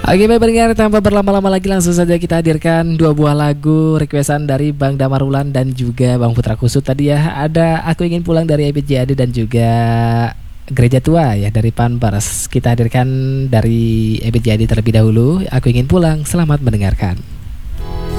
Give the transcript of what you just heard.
Oke baik pendengar, tanpa berlama-lama lagi langsung saja kita hadirkan dua buah lagu requestan dari Bang Damar Wulan dan juga Bang Putra Kusut tadi ya. Ada Aku Ingin Pulang dari Ebit JAD dan juga Gereja Tua ya dari Pampers. Kita hadirkan dari Ebit JAD terlebih dahulu, Aku Ingin Pulang. Selamat mendengarkan.